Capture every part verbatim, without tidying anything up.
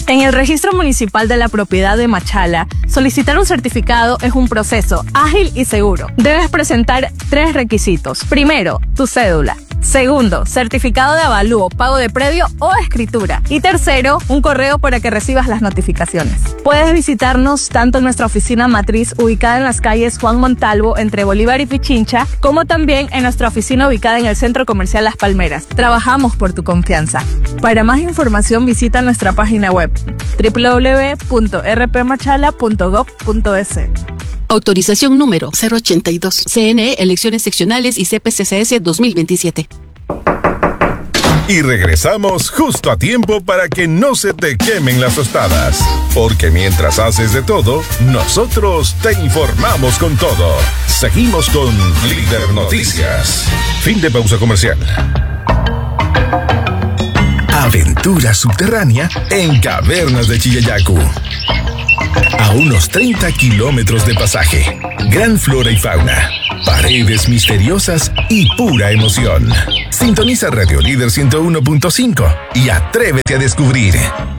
En el Registro Municipal de la Propiedad de Machala, solicitar un certificado es un proceso ágil y seguro. Debes presentar tres requisitos. Primero, tu cédula. Segundo, certificado de avalúo, pago de predio o escritura. Y tercero, un correo para que recibas las notificaciones. Puedes visitarnos tanto en nuestra oficina matriz ubicada en las calles Juan Montalvo entre Bolívar y Pichincha, como también en nuestra oficina ubicada en el Centro Comercial Las Palmeras. Trabajamos por tu confianza. Para más información visita nuestra página web doble u doble u doble u punto r p machala punto gov punto e s. Autorización número cero ochenta y dos. C N E, Elecciones Seccionales y C P C C S dos mil veintisiete. Y regresamos justo a tiempo para que no se te quemen las tostadas. Porque mientras haces de todo, nosotros te informamos con todo. Seguimos con Líder Noticias. Fin de pausa comercial. Aventura subterránea en Cavernas de Chilleyacu. A unos treinta kilómetros de pasaje, gran flora y fauna, paredes misteriosas y pura emoción. Sintoniza Radio Líder ciento uno punto cinco y atrévete a descubrir.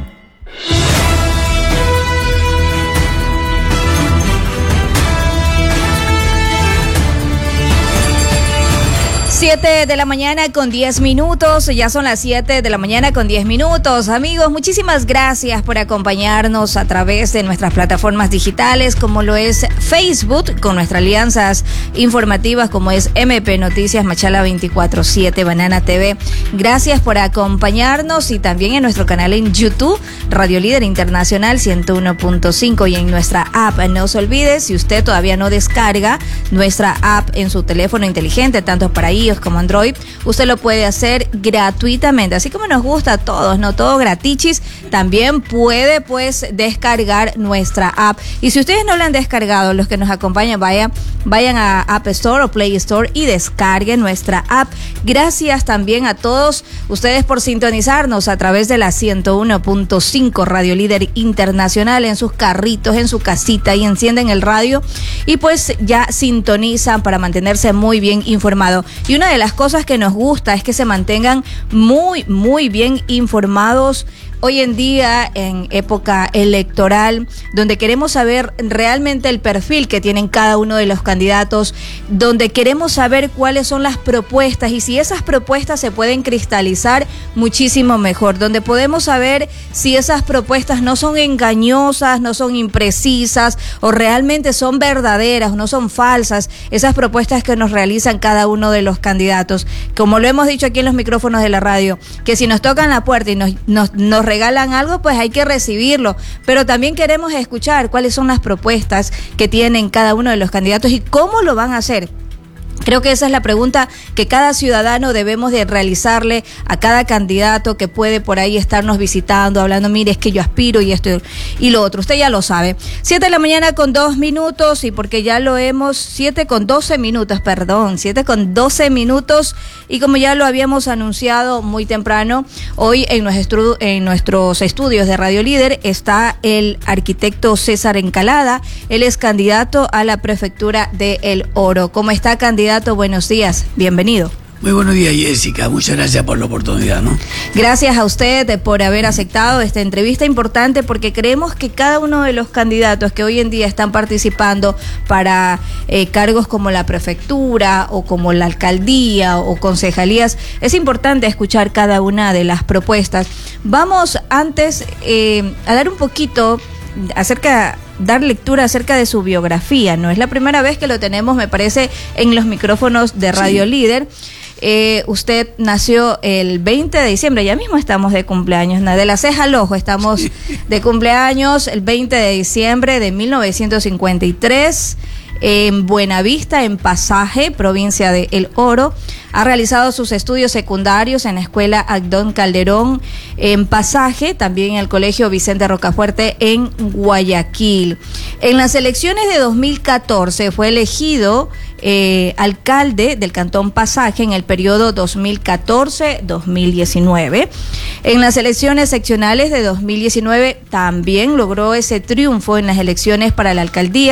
siete de la mañana con diez minutos, ya son las siete de la mañana con diez minutos. Amigos, muchísimas gracias por acompañarnos a través de nuestras plataformas digitales, como lo es Facebook, con nuestras alianzas informativas como es M P Noticias, Machala veinticuatro siete, Banana T V. Gracias por acompañarnos y también en nuestro canal en YouTube, Radio Líder Internacional ciento uno punto cinco, y en nuestra app. No se olvide, si usted todavía no descarga nuestra app en su teléfono inteligente, tanto para iOS como Android, usted lo puede hacer gratuitamente, así como nos gusta a todos, no todo gratichis. También puede pues descargar nuestra app, y si ustedes no la han descargado, los que nos acompañan, vaya, vayan a App Store o Play Store y descarguen nuestra app. Gracias también a todos ustedes por sintonizarnos a través de la ciento uno punto cinco Radio Líder Internacional, en sus carritos, en su casita, y encienden el radio y pues ya sintonizan para mantenerse muy bien informado. Y una de las cosas que nos gusta es que se mantengan muy, muy bien informados hoy en día, en época electoral, donde queremos saber realmente el perfil que tienen cada uno de los candidatos, donde queremos saber cuáles son las propuestas y si esas propuestas se pueden cristalizar, muchísimo mejor, donde podemos saber si esas propuestas no son engañosas, no son imprecisas o realmente son verdaderas o no son falsas, esas propuestas que nos realizan cada uno de los candidatos. Como lo hemos dicho aquí en los micrófonos de la radio, que si nos tocan la puerta y nos, nos, nos regalan algo, pues hay que recibirlo, pero también queremos escuchar cuáles son las propuestas que tienen cada uno de los candidatos y cómo lo van a hacer. Creo que esa es la pregunta que cada ciudadano debemos de realizarle a cada candidato que puede por ahí estarnos visitando, hablando, mire, es que yo aspiro y esto y lo otro. Usted ya lo sabe. Siete de la mañana con dos minutos, y porque ya lo hemos, siete con doce minutos, perdón, siete con doce minutos, y como ya lo habíamos anunciado muy temprano, hoy en, nuestro, en nuestros estudios de Radio Líder está el arquitecto César Encalada. Él es candidato a la prefectura de El Oro. ¿Cómo está, candidato? Buenos días, bienvenido. Muy buenos días, Jessica, muchas gracias por la oportunidad, ¿no? Gracias a usted por haber aceptado esta entrevista importante, porque creemos que cada uno de los candidatos que hoy en día están participando para eh, cargos como la prefectura o como la alcaldía o concejalías, es importante escuchar cada una de las propuestas. Vamos antes eh, a dar un poquito acerca dar lectura acerca de su biografía. No es la primera vez que lo tenemos, me parece, en los micrófonos de Radio sí. Líder. Eh, usted nació el veinte de diciembre, ya mismo estamos de cumpleaños, de la ceja al ojo, estamos sí. de cumpleaños el veinte de diciembre de mil novecientos cincuenta y tres. En Buenavista, en Pasaje, provincia de El Oro. Ha realizado sus estudios secundarios en la Escuela Agdón Calderón, en Pasaje, también en el Colegio Vicente Rocafuerte, en Guayaquil. En las elecciones de dos mil catorce fue elegido eh, alcalde del Cantón Pasaje en el periodo dos mil catorce a dos mil diecinueve. En las elecciones seccionales de dos mil diecinueve también logró ese triunfo en las elecciones para la alcaldía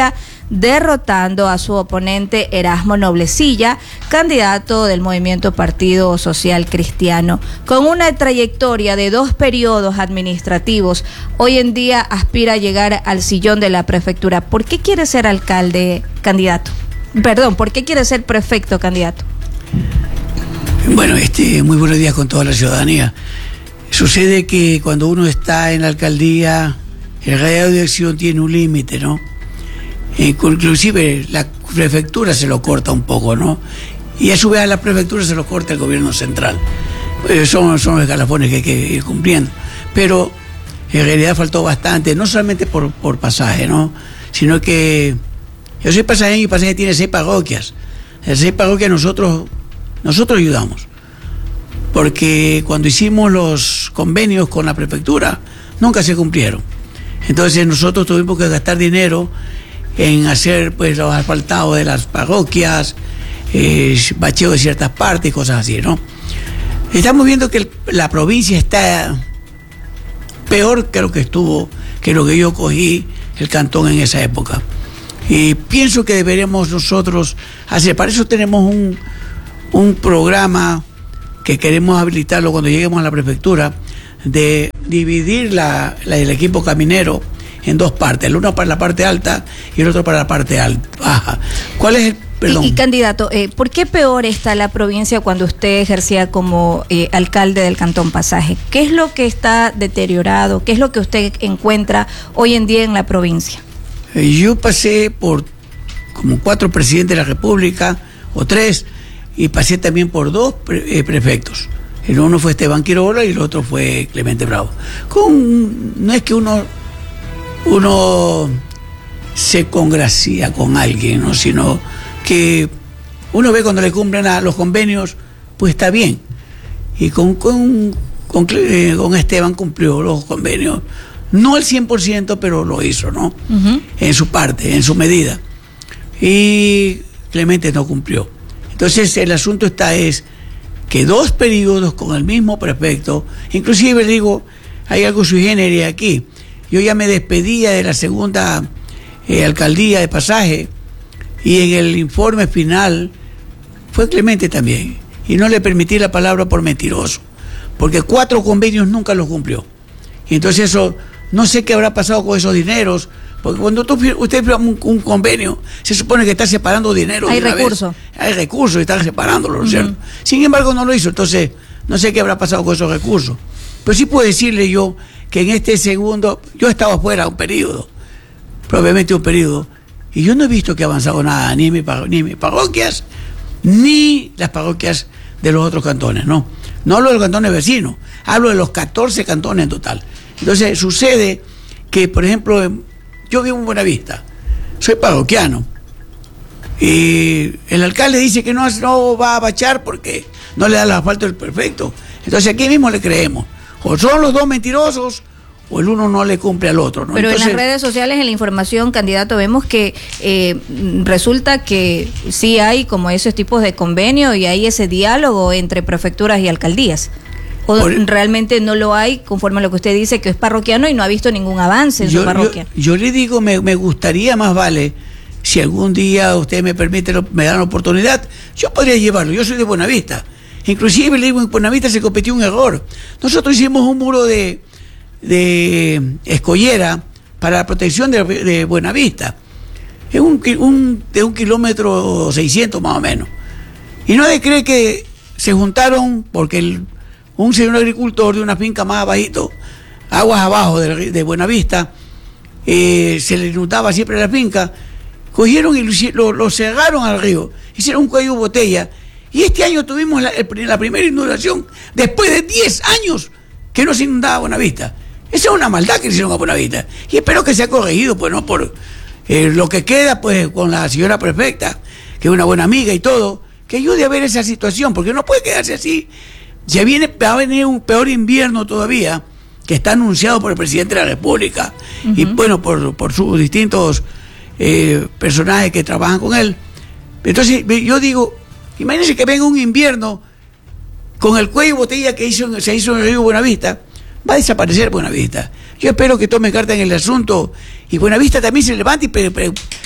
derrotando a su oponente Erasmo Noblecilla, candidato del movimiento Partido Social Cristiano. Con una trayectoria de dos periodos administrativos, hoy en día aspira a llegar al sillón de la prefectura. ¿Por qué quiere ser alcalde, candidato? Perdón, ¿por qué quiere ser prefecto, candidato? Bueno, este, muy buenos días con toda la ciudadanía. Sucede que cuando uno está en la alcaldía, el radio de acción tiene un límite, ¿no? Eh, inclusive la prefectura se lo corta un poco, ¿no? Y a su vez a la prefectura se lo corta el gobierno central. Eh, son, son los escalafones que hay que ir cumpliendo. Pero en realidad faltó bastante, no solamente por, por pasaje, ¿no? Sino que yo soy pasajeño y pasaje tiene seis parroquias. Las seis parroquias nosotros, nosotros ayudamos. Porque cuando hicimos los convenios con la prefectura, nunca se cumplieron. Entonces nosotros tuvimos que gastar dinero en hacer pues los asfaltados de las parroquias, eh, bacheo de ciertas partes y cosas así, ¿no? Estamos viendo que el, la provincia está peor que lo que estuvo, que lo que yo cogí el cantón en esa época. Y pienso que deberíamos nosotros hacer, para eso tenemos un, un programa que queremos habilitarlo cuando lleguemos a la prefectura, de dividir la, la, el equipo caminero en dos partes, el uno para la parte alta y el otro para la parte alta, baja. ¿Cuál es el, perdón? Y, y candidato, eh, ¿por qué peor está la provincia cuando usted ejercía como eh, alcalde del Cantón Pasaje? ¿Qué es lo que está deteriorado? ¿Qué es lo que usted encuentra hoy en día en la provincia? Eh, yo pasé por como cuatro presidentes de la República, o tres, y pasé también por dos pre, eh, prefectos. El uno fue Esteban Quiroga y el otro fue Clemente Bravo. Con, no es que uno, uno se congracia con alguien, ¿no? Sino que uno ve cuando le cumplen a los convenios, pues está bien. Y con, con, con, eh, con Esteban cumplió los convenios. No al cien por ciento, pero lo hizo, ¿no? Uh-huh. En su parte, en su medida. Y Clemente no cumplió. Entonces el asunto está es que dos periodos con el mismo prefecto, inclusive digo, hay algo sui generis aquí. Yo ya me despedía de la segunda eh, alcaldía de Pasaje y en el informe final fue Clemente también. Y no le permití la palabra por mentiroso, porque cuatro convenios nunca los cumplió. Y entonces eso, no sé qué habrá pasado con esos dineros. Porque cuando tú, usted firma un, un convenio, se supone que está separando dinero. Hay recursos. Hay recursos y están separándolo, ¿no es cierto? Uh-huh. Sin embargo, no lo hizo. Entonces, no sé qué habrá pasado con esos recursos. Pero sí puedo decirle yo que en este segundo, yo estaba afuera un periodo, probablemente un periodo, y yo no he visto que ha avanzado nada, ni en, mi, ni en mis parroquias, ni las parroquias de los otros cantones, ¿no? No hablo de los cantones vecinos, hablo de los catorce cantones en total. Entonces, sucede que, por ejemplo, yo vivo en Buenavista, soy parroquiano, y el alcalde dice que no, no va a bachar porque no le da el asfalto del prefecto. Entonces aquí mismo le creemos. O son los dos mentirosos o el uno no le cumple al otro, ¿no? Pero Entonces, en las redes sociales, en la información, candidato, vemos que eh, resulta que sí hay como esos tipos de convenio y hay ese diálogo entre prefecturas y alcaldías. ¿O por, realmente no lo hay, conforme a lo que usted dice, que es parroquiano y no ha visto ningún avance en yo, su parroquia? Yo, yo le digo, me, me gustaría más vale, si algún día usted me permite, me da la oportunidad, yo podría llevarlo. Yo soy de Buenavista. Inclusive le digo, en Buenavista se cometió un error. Nosotros hicimos un muro de, de escollera para la protección de, de Buenavista. Es un, un, de un kilómetro seiscientos más o menos. Y no se cree que se juntaron porque el un señor agricultor de una finca más abajito, aguas abajo de, de Buenavista, eh, se le inundaba siempre la finca, cogieron y lo, lo, lo cerraron al río, hicieron un cuello de botella, y este año tuvimos la, el, la primera inundación después de diez años que no se inundaba Buenavista. Esa es una maldad que hicieron a Buenavista, y espero que sea corregido, pues no por eh, lo que queda, pues con la señora prefecta, que es una buena amiga y todo, que ayude a ver esa situación, porque no puede quedarse así. Ya viene, va a venir un peor invierno todavía, que está anunciado por el presidente de la República, uh-huh. y bueno, por, por sus distintos eh, personajes que trabajan con él. Entonces, yo digo, imagínense que venga un invierno con el cuello de botella que hizo, se hizo en el río Buenavista, va a desaparecer Buenavista. Yo espero que tome carta en el asunto y Buenavista también se levante y pre, pre,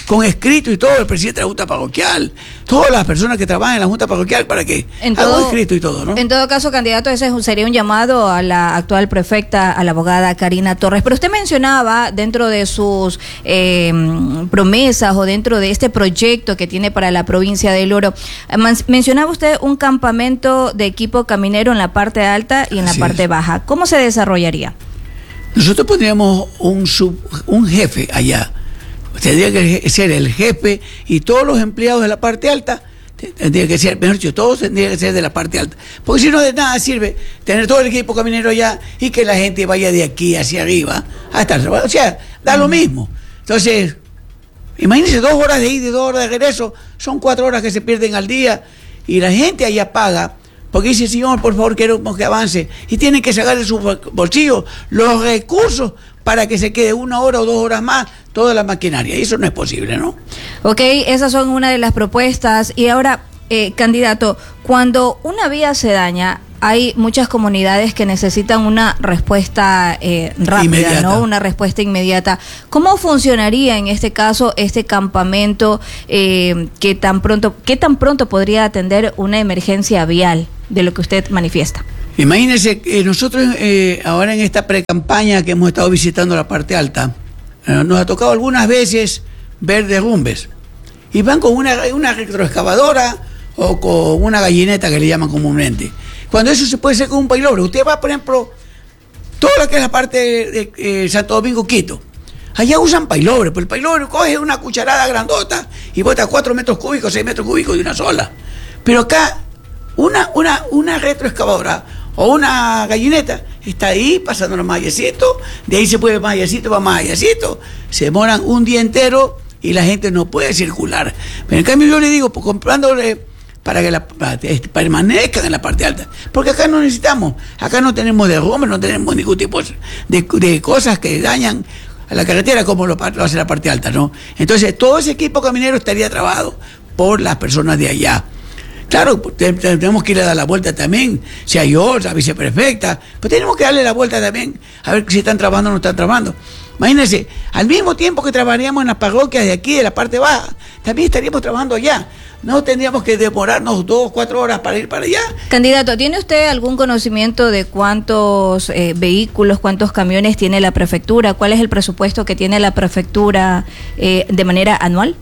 con escrito y todo, el presidente de la Junta Parroquial, todas las personas que trabajan en la Junta Parroquial, para que en haga todo, escrito y todo, ¿no? En todo caso, candidato, ese sería un llamado a la actual prefecta, a la abogada Karina Torres. Pero usted mencionaba dentro de sus eh, promesas o dentro de este proyecto que tiene para la provincia del Oro, mencionaba usted un campamento de equipo caminero en la parte alta y en la Así parte es. baja. ¿Cómo se desarrollaría? Nosotros pondríamos un, sub, un jefe allá. Tendría que ser el jefe y todos los empleados de la parte alta tendría que ser, mejor dicho, todos tendrían que ser de la parte alta. Porque si no, de nada sirve tener todo el equipo caminero allá y que la gente vaya de aquí hacia arriba hasta el trabajo. O sea, da lo mismo. Entonces, imagínense dos horas de ida y dos horas de regreso, son cuatro horas que se pierden al día y la gente allá paga. Porque dice, señor, por favor, queremos que avance. Y tienen que sacar de su bolsillo los recursos para que se quede una hora o dos horas más toda la maquinaria. Y eso no es posible, ¿no? Ok, esas son una de las propuestas. Y ahora, eh, candidato, cuando una vía se daña, hay muchas comunidades que necesitan una respuesta eh, rápida, inmediata. ¿no? Una respuesta inmediata. ¿Cómo funcionaría en este caso este campamento eh, que tan pronto, qué tan pronto podría atender una emergencia vial de lo que usted manifiesta? Imagínense que nosotros eh, ahora en esta pre-campaña que hemos estado visitando la parte alta, eh, nos ha tocado algunas veces ver derrumbes. Y van con una, una retroexcavadora o con una gallineta que le llaman comúnmente. Cuando eso se puede hacer con un pailobre. Usted va, por ejemplo, todo lo que es la parte de eh, Santo Domingo, Quito. Allá usan pailobre, pero el pailobre coge una cucharada grandota y bota cuatro metros cúbicos, seis metros cúbicos de una sola. Pero acá, una, una, una retroexcavadora o una gallineta está ahí pasando los mayecitos, de ahí se puede mayecito para mayecito, se demoran un día entero y la gente no puede circular. Pero en cambio yo le digo, pues comprándole para que la, para, permanezcan en la parte alta, porque acá no necesitamos, acá no tenemos derrumbes, no tenemos ningún tipo de, de cosas que dañan a la carretera como lo, lo hace la parte alta, ¿no? Entonces todo ese equipo caminero estaría trabajado por las personas de allá. Claro, tenemos que ir a dar la vuelta también, si hay otra, viceprefecta, pues tenemos que darle la vuelta también, a ver si están trabajando o no están trabajando. Imagínense, al mismo tiempo que trabajaríamos en las parroquias de aquí, de la parte baja, también estaríamos trabajando allá. No tendríamos que demorarnos dos, cuatro horas para ir para allá. Candidato, ¿tiene usted algún conocimiento de cuántos eh, vehículos, cuántos camiones tiene la prefectura? ¿Cuál es el presupuesto que tiene la prefectura eh, de manera anual?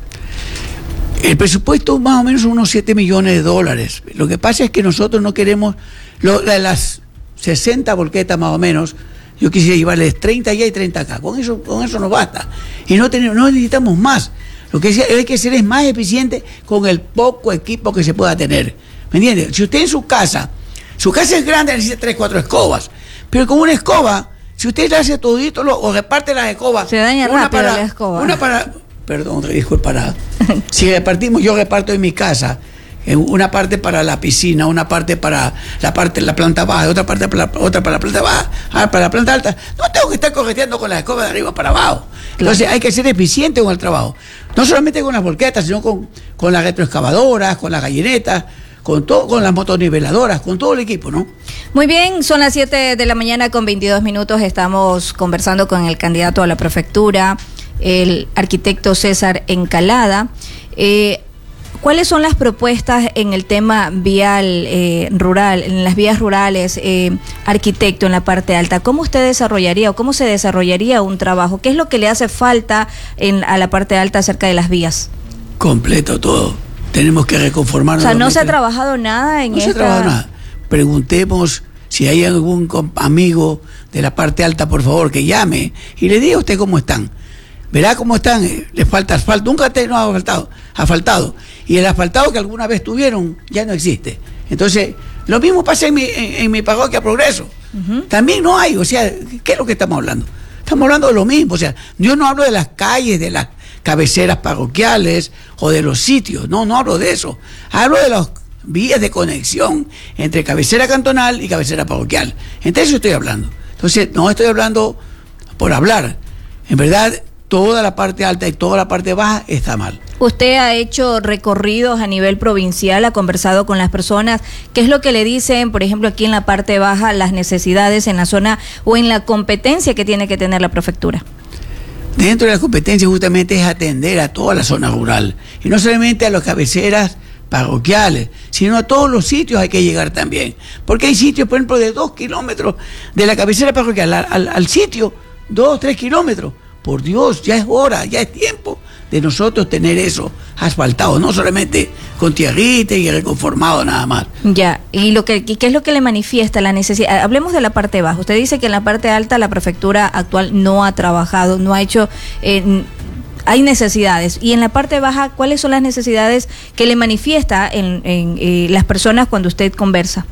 El presupuesto más o menos unos siete millones de dólares. Lo que pasa es que nosotros no queremos, lo, las sesenta volquetas más o menos, yo quisiera llevarles treinta allá y treinta acá. Con eso, con eso nos basta. Y no, tenemos, no necesitamos más. Lo que hay que hacer es más eficiente con el poco equipo que se pueda tener. ¿Me entiende? Si usted en su casa, su casa es grande, necesita tres, cuatro escobas. Pero con una escoba, si usted le hace todito lo, o reparte las escobas. Se daña una rápido para, la escoba. Una para. Perdón, disculpa. Si repartimos, yo reparto en mi casa. Una parte para la piscina, una parte para la parte la planta baja, otra parte para la, otra para la planta baja, para la planta alta. No tengo que estar correteando con la escoba de arriba para abajo. Entonces claro, hay que ser eficiente con el trabajo. No solamente con las volquetas, sino con, con las retroexcavadoras, con las gallinetas, con todo, con las motoniveladoras, con todo el equipo, ¿no? Muy bien, son las siete de la mañana con veintidós minutos. Estamos conversando con el candidato a la prefectura, el arquitecto César Encalada. Eh, ¿Cuáles son las propuestas en el tema vial eh, rural, en las vías rurales, eh, arquitecto, en la parte alta? ¿Cómo usted desarrollaría o cómo se desarrollaría un trabajo? ¿Qué es lo que le hace falta en, a la parte alta acerca de las vías? Completo todo. Tenemos que reconformarnos. O sea, ¿no se ha trabajado nada en no esta...? No se ha trabajado nada. Preguntemos si hay algún amigo de la parte alta, por favor, que llame y le diga a usted cómo están. Verá cómo están, eh, les falta asfalto, nunca te, no ha faltado, asfaltado. Y el asfaltado que alguna vez tuvieron ya no existe. Entonces, lo mismo pasa en mi, en, en mi parroquia Progreso. Uh-huh. También no hay, o sea, ¿qué es lo que estamos hablando? Estamos hablando de lo mismo, o sea, yo no hablo de las calles, de las cabeceras parroquiales o de los sitios, no, no hablo de eso. Hablo de las vías de conexión entre cabecera cantonal y cabecera parroquial. Entre eso estoy hablando. Entonces, no estoy hablando por hablar. En verdad, toda la parte alta y toda la parte baja está mal. Usted ha hecho recorridos a nivel provincial, ha conversado con las personas. ¿Qué es lo que le dicen, por ejemplo, aquí en la parte baja, las necesidades en la zona o en la competencia que tiene que tener la prefectura? dentro de la competencia justamente es atender a toda la zona rural, y no solamente a las cabeceras parroquiales, sino a todos los sitios hay que llegar también, porque hay sitios, por ejemplo, de dos kilómetros de la cabecera parroquial al, al, al sitio, dos, tres kilómetros. Por Dios, ya es hora, ya es tiempo de nosotros tener eso asfaltado, no solamente con tierrita y reconformado nada más. Ya, y lo que y qué es lo que le manifiesta la necesidad. Hablemos de la parte baja. Usted dice que en la parte alta la prefectura actual no ha trabajado, no ha hecho, eh, hay necesidades. Y en la parte baja, ¿cuáles son las necesidades que le manifiesta en, en eh, las personas cuando usted conversa?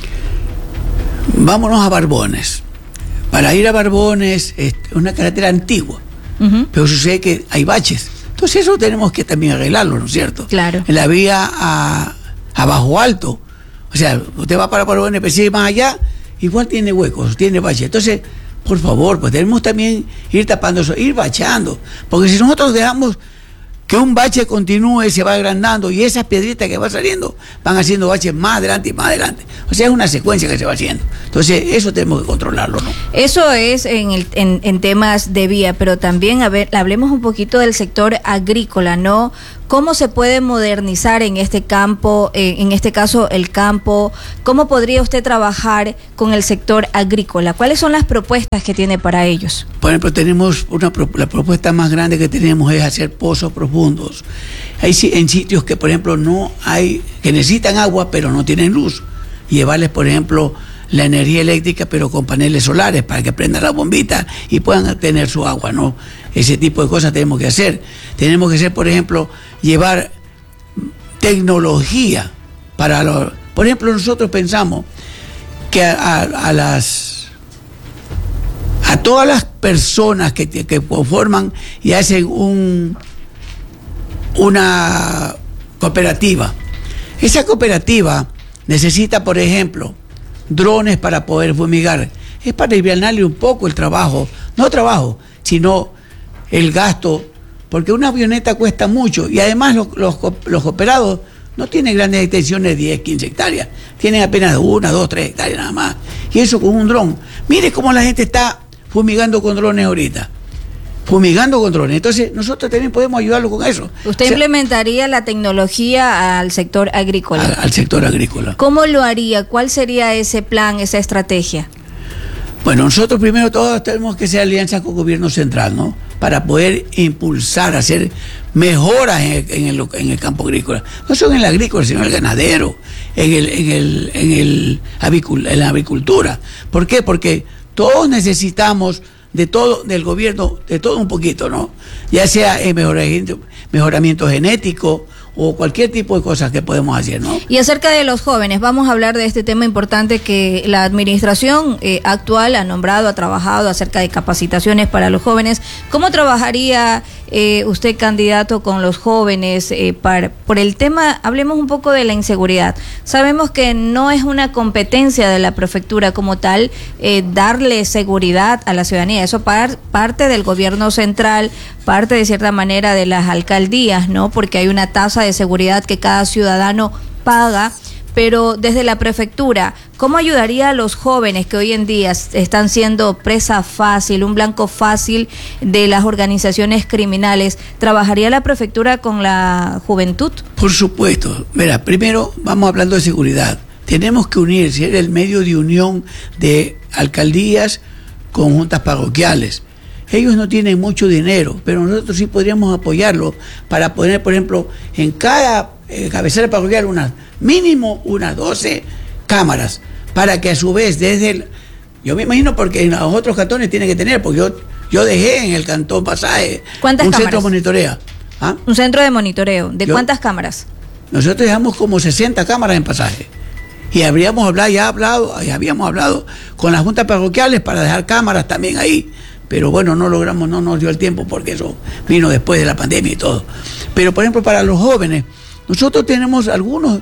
Vámonos a Barbones. Para ir a Barbones es una carretera antigua, uh-huh. pero sucede que hay baches. Entonces eso tenemos que también arreglarlo, ¿no es cierto? Claro. En la vía a, a Bajo Alto, o sea, usted va para Barbones, pero sigue más allá, igual tiene huecos, tiene baches. Entonces, por favor, pues tenemos también ir tapando eso, ir bachando, porque si nosotros dejamos que un bache continúe y se va agrandando y esas piedritas que van saliendo van haciendo baches más adelante y más adelante. O sea, es una secuencia que se va haciendo. Entonces, eso tenemos que controlarlo, ¿no? Eso es en, el, en, en temas de vía, pero también, a ver, hablemos un poquito del sector agrícola, ¿no? ¿Cómo se puede modernizar en este campo, eh, en este caso el campo? ¿Cómo podría usted trabajar con el sector agrícola? ¿Cuáles son las propuestas que tiene para ellos? Por ejemplo, tenemos una la propuesta más grande que tenemos es hacer pozos profundos. Hay en sitios que, por ejemplo, no hay, que necesitan agua pero no tienen luz. Llevarles, por ejemplo, la energía eléctrica pero con paneles solares para que prendan la bombita y puedan tener su agua, ¿no? Ese tipo de cosas tenemos que hacer. Tenemos que hacer, por ejemplo, llevar tecnología para los... Por ejemplo, nosotros pensamos que a, a, a las... a todas las personas que, que conforman y hacen un una cooperativa. Esa cooperativa necesita, por ejemplo, drones para poder fumigar. Es para aliviarle un poco el trabajo, no trabajo, sino el gasto, porque una avioneta cuesta mucho y además los, los, los cooperados no tienen grandes extensiones de diez, quince hectáreas, tienen apenas una, dos, tres hectáreas nada más. Y eso con un dron. Mire cómo la gente está fumigando con drones ahorita. Fumigando con drones. Entonces, nosotros también podemos ayudarlo con eso. ¿Usted o sea, implementaría la tecnología al sector agrícola? Al, al sector agrícola. ¿Cómo lo haría? ¿Cuál sería ese plan, esa estrategia? Bueno, nosotros primero todos tenemos que hacer alianzas con el gobierno central, ¿no? Para poder impulsar, hacer mejoras en el, en el, en el campo agrícola. No solo en el agrícola, sino en el ganadero, en, el, en, el, en, el avicul, en la avicultura. ¿Por qué? Porque todos necesitamos de todo, del gobierno, de todo un poquito, ¿no? Ya sea en mejoramiento, mejoramiento genético o cualquier tipo de cosas que podemos hacer, ¿no? Y acerca de los jóvenes, vamos a hablar de este tema importante que la administración eh, actual ha nombrado, ha trabajado acerca de capacitaciones para los jóvenes. ¿Cómo trabajaría eh, usted, candidato, con los jóvenes eh, para, por el tema? Hablemos un poco de la inseguridad. Sabemos que no es una competencia de la prefectura como tal eh, darle seguridad a la ciudadanía. Eso par, parte del gobierno central, parte de cierta manera de las alcaldías, ¿no? Porque hay una tasa de seguridad que cada ciudadano paga, pero desde la prefectura, ¿cómo ayudaría a los jóvenes que hoy en día están siendo presa fácil, un blanco fácil de las organizaciones criminales? ¿Trabajaría la prefectura con la juventud? Por supuesto. Mira, primero vamos hablando de seguridad. Tenemos que unir, ser el medio de unión de alcaldías con juntas parroquiales. Ellos no tienen mucho dinero, pero nosotros sí podríamos apoyarlo para poner, por ejemplo, en cada eh, cabecera parroquial unas, mínimo unas doce cámaras, para que a su vez desde el... Yo me imagino porque en los otros cantones tienen que tener, porque yo, yo dejé en el cantón Pasaje ¿Cuántas un cámaras? centro de monitoreo. ¿Ah? Un centro de monitoreo. ¿De yo, cuántas cámaras? Nosotros dejamos como sesenta cámaras en Pasaje. Y habríamos hablado, ya hablado, ya habíamos hablado con las juntas parroquiales para dejar cámaras también ahí. Pero bueno, no logramos, no nos dio el tiempo porque eso vino después de la pandemia y todo. Pero por ejemplo, para los jóvenes, nosotros tenemos algunos,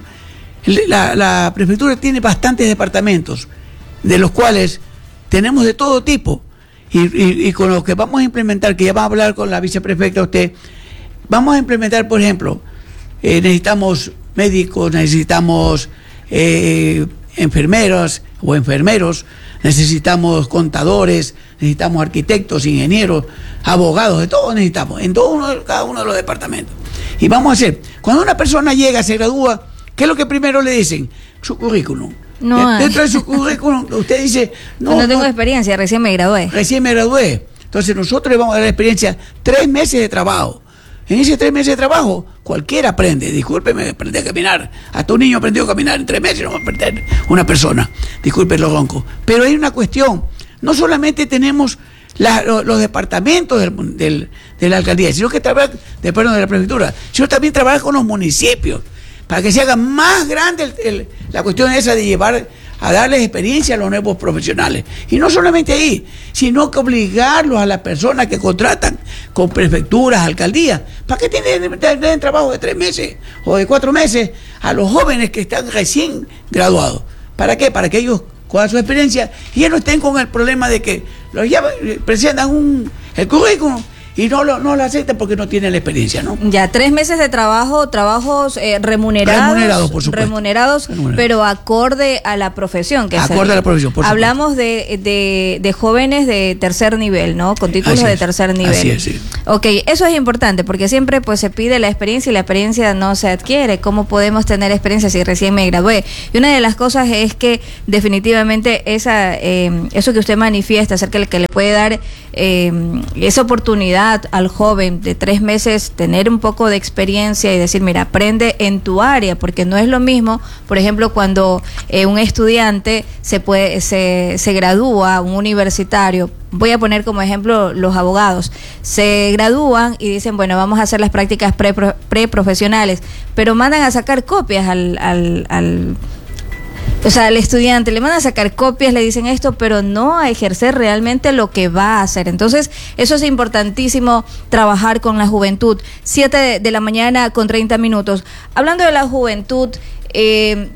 la, la prefectura tiene bastantes departamentos, de los cuales tenemos de todo tipo. Y, y, y con lo que vamos a implementar, que ya va a hablar con la viceprefecta usted, vamos a implementar, por ejemplo, eh, necesitamos médicos, necesitamos eh, enfermeros, o enfermeros, necesitamos contadores, necesitamos arquitectos, ingenieros, abogados, de todo necesitamos, en todo uno, cada uno de los departamentos. Y vamos a hacer, cuando una persona llega, se gradúa, ¿qué es lo que primero le dicen? Su currículum. No, Dentro de su currículum, usted dice, no, no tengo no, experiencia, recién me gradué. Recién me gradué. Entonces nosotros le vamos a dar la experiencia, tres meses de trabajo. En esos tres meses de trabajo, cualquiera aprende. Discúlpeme, aprendí a caminar. Hasta un niño aprendió a caminar en tres meses, no va a aprender una persona. Disculpe lo ronco. Pero hay una cuestión. No solamente tenemos la, los, los departamentos del, del, de la alcaldía, sino que trabaja, de, perdón, de la prefectura, sino también trabaja con los municipios, para que se haga más grande el, el, la cuestión esa de llevar a darles experiencia a los nuevos profesionales. Y no solamente ahí, sino que obligarlos a las personas que contratan con prefecturas, alcaldías, para que tienen, tienen trabajo de tres meses o de cuatro meses a los jóvenes que están recién graduados. ¿Para qué? Para que ellos con su experiencia y ya no estén con el problema de que los llaman, presentan un, el currículum y no lo, no lo aceptan porque no tienen la experiencia, ¿no? Ya, tres meses de trabajo, trabajos eh, remunerados. Remunerados, por supuesto. Remunerados, remunerados, pero acorde a la profesión. Que acorde a la profesión, por supuesto. Hablamos de, de, de jóvenes de tercer nivel, ¿no? Con títulos Así de es. tercer nivel. Así es, sí. Ok, eso es importante porque siempre pues se pide la experiencia y la experiencia no se adquiere. ¿Cómo podemos tener experiencia si recién me gradué? Y una de las cosas es que definitivamente esa eh, eso que usted manifiesta acerca de que le puede dar eh, esa oportunidad al joven de tres meses, tener un poco de experiencia y decir, mira, aprende en tu área, porque no es lo mismo, por ejemplo, cuando eh, un estudiante se puede se, se gradúa, un universitario, voy a poner como ejemplo los abogados, se gradúan y dicen, bueno, vamos a hacer las prácticas pre, pre-profesionales, pero mandan a sacar copias al, al, al o sea, al estudiante le van a sacar copias, le dicen esto, pero no a ejercer realmente lo que va a hacer. Entonces, eso es importantísimo, trabajar con la juventud. Siete de la mañana con treinta minutos. Hablando de la juventud, eh,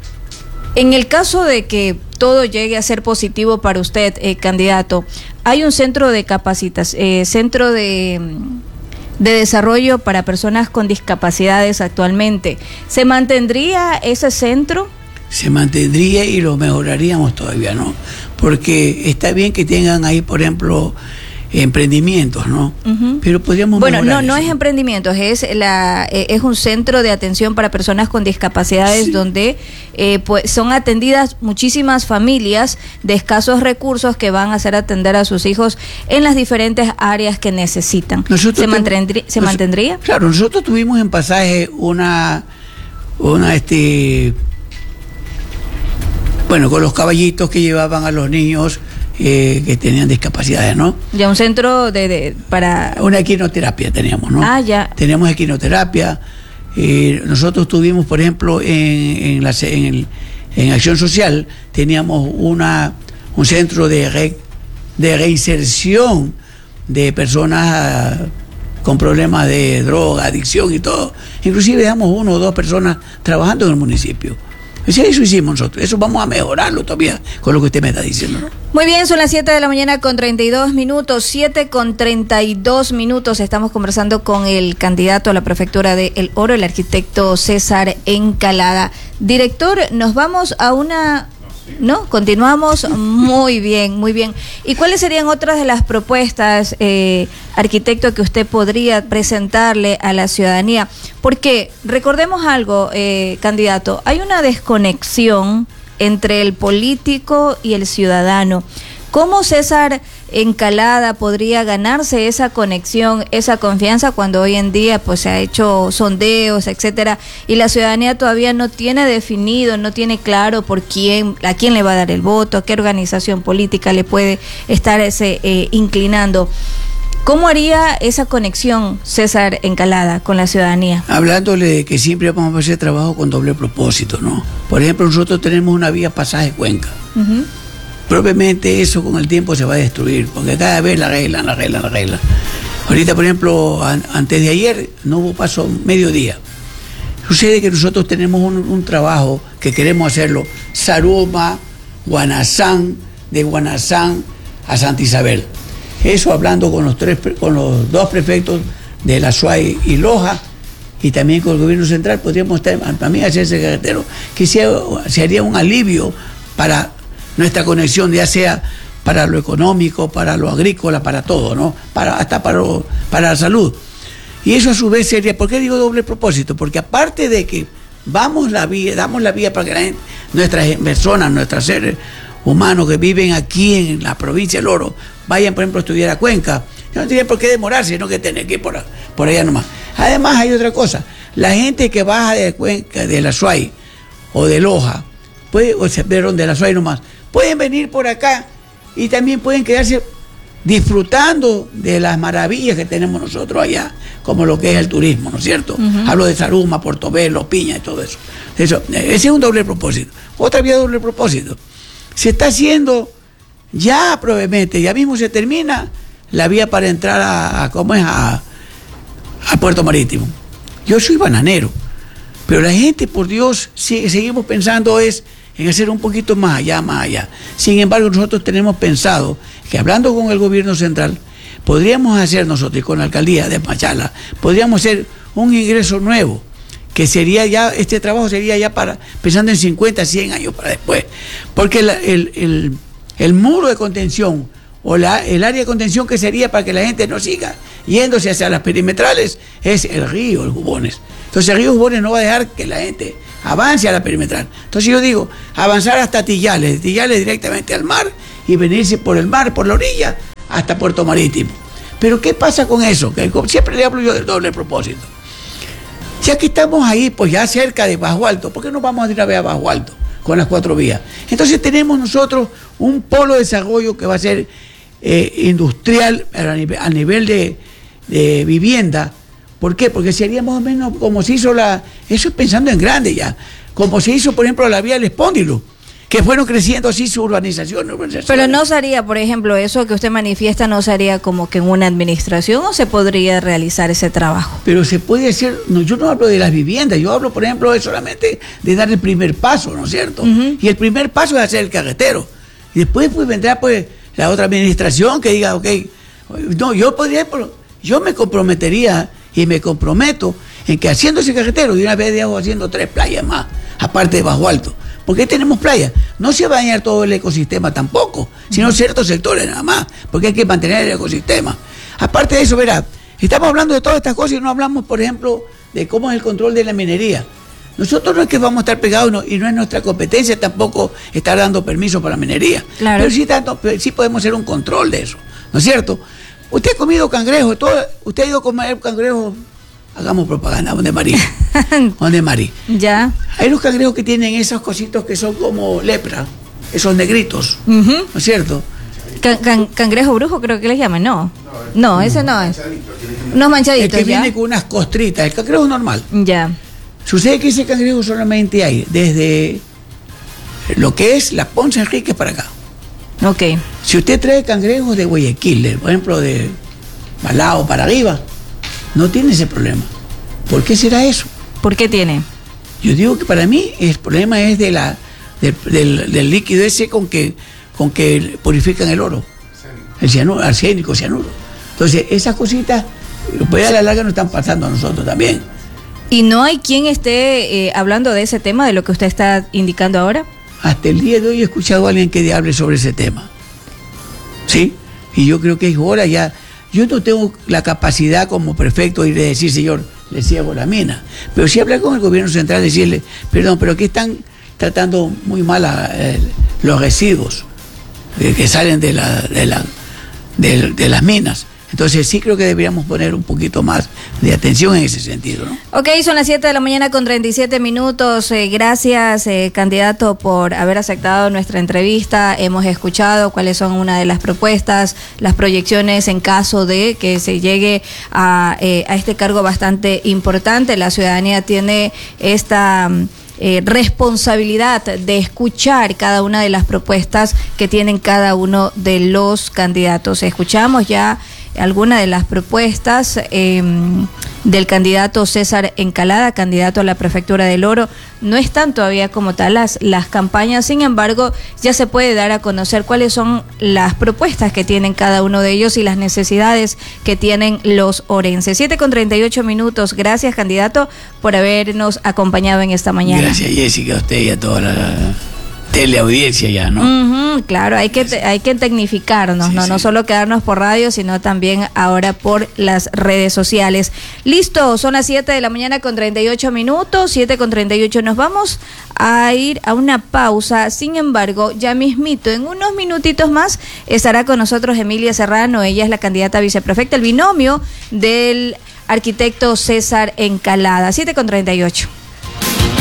en el caso de que todo llegue a ser positivo para usted, eh, candidato, hay un centro de capacitas, eh, centro de... de desarrollo para personas con discapacidades actualmente. ¿Se mantendría ese centro? Se mantendría y lo mejoraríamos todavía, ¿no? Porque está bien que tengan ahí, por ejemplo, emprendimientos, ¿no? Uh-huh. Pero podríamos bueno, no, no eso. es emprendimientos, es la eh, es un centro de atención para personas con discapacidades, sí, donde eh, pues son atendidas muchísimas familias de escasos recursos que van a hacer atender a sus hijos en las diferentes áreas que necesitan. Nosotros ¿Se, mantendrí, ¿se nos, mantendría? Claro, nosotros tuvimos en Pasaje una una este bueno, con los caballitos que llevaban a los niños eh, que tenían discapacidades, ¿no? Ya un centro de, de para... Una equinoterapia teníamos, ¿no? Ah, ya. Teníamos equinoterapia. Eh, nosotros tuvimos, por ejemplo, en, en, la, en, el, en Acción Social, teníamos una un centro de, re, de reinserción de personas con problemas de droga, adicción y todo. Inclusive dejamos uno o dos personas trabajando en el municipio. Eso hicimos nosotros, eso vamos a mejorarlo todavía con lo que usted me está diciendo, ¿no? Muy bien, son las siete de la mañana con treinta y dos minutos, siete con treinta y dos minutos, estamos conversando con el candidato a la prefectura de El Oro, el arquitecto César Encalada. Director, nos vamos a una... ¿No? Continuamos. Muy bien, muy bien. ¿Y cuáles serían otras de las propuestas, eh, arquitecto, que usted podría presentarle a la ciudadanía? Porque recordemos algo, eh, candidato, hay una desconexión entre el político y el ciudadano. ¿Cómo César Encalada podría ganarse esa conexión, esa confianza, cuando hoy en día pues se ha hecho sondeos, etcétera, y la ciudadanía todavía no tiene definido, no tiene claro por quién, a quién le va a dar el voto, a qué organización política le puede estar ese, eh, inclinando? ¿Cómo haría esa conexión César Encalada con la ciudadanía? Hablándole de que siempre vamos a hacer trabajo con doble propósito, ¿no? Por ejemplo, nosotros tenemos una vía Pasaje Cuenca. Uh-huh. Propiamente eso con el tiempo se va a destruir, porque cada vez la arreglan, la arreglan, la arreglan. Ahorita, por ejemplo, an, antes de ayer no hubo paso mediodía. Sucede que nosotros tenemos un, un trabajo que queremos hacerlo, Saruma, Guanazán, de Guanazán a Santa Isabel. Eso hablando con los tres, con los dos prefectos de la Suay y Loja, y también con el gobierno central, podríamos también hacer ese carretero, que se, se haría un alivio para nuestra conexión, ya sea para lo económico, para lo agrícola, para todo, ¿no? Para, hasta para, lo, para la salud. Y eso a su vez sería, ¿por qué digo doble propósito? Porque aparte de que vamos la vía, damos la vía para que la gente, nuestras personas, nuestros seres humanos que viven aquí en la provincia del Oro, vayan, por ejemplo, a estudiar a Cuenca, no tienen por qué demorarse, sino que tienen que ir por, por allá nomás. Además hay otra cosa, la gente que baja de Cuenca, de la Suay o de Loja, puede, o sea, perdón, de la Suay nomás, pueden venir por acá y también pueden quedarse disfrutando de las maravillas que tenemos nosotros allá, como lo que es el turismo, ¿no es cierto? Uh-huh. Hablo de Zaruma, Portobelo, Piña y todo eso. eso. Ese es un doble propósito. Otra vía de doble propósito. Se está haciendo ya probablemente, ya mismo se termina la vía para entrar a, a ¿cómo es? A, a Puerto Marítimo. Yo soy bananero, pero la gente, por Dios, sigue, seguimos pensando es en hacer un poquito más allá, más allá. Sin embargo, nosotros tenemos pensado que hablando con el gobierno central, podríamos hacer nosotros, y con la alcaldía de Machala, podríamos hacer un ingreso nuevo, que sería ya, este trabajo sería ya para, pensando en cincuenta, cien años para después. Porque la, el, el, el muro de contención, o la, el área de contención que sería para que la gente no siga yéndose hacia las perimetrales, es el río, el Jubones. Entonces el río Jubones no va a dejar que la gente avance a la perimetral. Entonces yo digo, avanzar hasta Tillales, Tillales directamente al mar y venirse por el mar, por la orilla, hasta Puerto Marítimo. Pero ¿qué pasa con eso? Que siempre le hablo yo del doble propósito. Ya que estamos ahí, pues ya cerca de Bajo Alto, ¿por qué no vamos a ir a ver a Bajo Alto con las cuatro vías? Entonces tenemos nosotros un polo de desarrollo que va a ser eh, industrial a nivel, a nivel de, de vivienda. ¿Por qué? Porque sería más o menos como se hizo la... Eso es pensando en grande ya. Como se hizo, por ejemplo, la vía del Espóndilo, que fueron creciendo así su urbanización, urbanización. Pero no sería, por ejemplo, eso que usted manifiesta, no sería como que en una administración, o se podría realizar ese trabajo. Pero se puede hacer, no, yo no hablo de las viviendas, yo hablo, por ejemplo, de solamente de dar el primer paso, ¿no es cierto? Uh-huh. Y el primer paso es hacer el carretero. Y después pues vendrá pues la otra administración que diga, ok, no, yo podría, yo me comprometería y me comprometo en que haciendo ese carretero, de una vez de haciendo tres playas más, aparte de Bajo Alto. Porque tenemos playas. No se va a dañar todo el ecosistema tampoco, sino ciertos sectores nada más, porque hay que mantener el ecosistema. Aparte de eso, verá, estamos hablando de todas estas cosas y no hablamos, por ejemplo, de cómo es el control de la minería. Nosotros no es que vamos a estar pegados no, y no es nuestra competencia tampoco estar dando permiso para la minería. Claro. Pero sí, tanto, pero sí podemos hacer un control de eso, ¿no es cierto? Usted ha comido cangrejo, todo, usted ha ido a comer cangrejo. Hagamos propaganda, donde Marí. Donde Marí. Ya. Hay los cangrejos que tienen esos cositos que son como lepra, esos negritos, uh-huh. ¿No es cierto? Can, can, cangrejo brujo creo que les llaman, no. No, ese no es. Unos manchaditos. El que ya. viene con unas costritas, el cangrejo normal. Ya. Sucede que ese cangrejo solamente hay desde lo que es la Ponce Enríquez para acá. Ok. Si usted trae cangrejos de Guayaquil, por ejemplo de Balao para arriba, no tiene ese problema. ¿Por qué será eso? ¿Por qué tiene? Yo digo que para mí el problema es de la del, del, del líquido ese con que con que purifican el oro, el cianuro, arsénico, cianuro. Entonces esas cositas, pues a la larga nos están pasando a nosotros también. ¿Y no hay quien esté eh, hablando de ese tema, de lo que usted está indicando ahora? Hasta el día de hoy he escuchado a alguien que hable sobre ese tema. ¿Sí? Y yo creo que es hora ya. Yo no tengo la capacidad como prefecto de ir a decir, señor, le cierro la mina. Pero sí hablar con el gobierno central y decirle, perdón, pero aquí están tratando muy mal a, eh, los residuos eh, que salen de, la, de, la, de, de las minas. Entonces sí creo que deberíamos poner un poquito más de atención en ese sentido, ¿no? Ok, son las siete de la mañana con treinta y siete minutos. Eh, gracias, eh, candidato, por haber aceptado nuestra entrevista. Hemos escuchado cuáles son una de las propuestas, las proyecciones en caso de que se llegue a, eh, a este cargo bastante importante. La ciudadanía tiene esta... Eh, responsabilidad de escuchar cada una de las propuestas que tienen cada uno de los candidatos. Escuchamos ya algunas de las propuestas eh, del candidato César Encalada, candidato a la prefectura del Oro. No están todavía como tal las, las campañas, sin embargo ya se puede dar a conocer cuáles son las propuestas que tienen cada uno de ellos y las necesidades que tienen los orenses. siete con treinta y ocho minutos. Gracias, candidato, por habernos acompañado en esta mañana. Gracias, Jessica, a usted y a toda la, teleaudiencia ya, ¿no? Uh-huh, claro, hay que, te, hay que tecnificarnos, sí, ¿no? Sí. No solo quedarnos por radio, sino también ahora por las redes sociales. Listo, son las siete de la mañana con treinta y ocho minutos, siete con treinta y ocho, nos vamos a ir a una pausa. Sin embargo, ya mismito, en unos minutitos más, estará con nosotros Emilia Serrano. Ella es la candidata a viceprefecta, el binomio del arquitecto César Encalada. siete con treinta y ocho.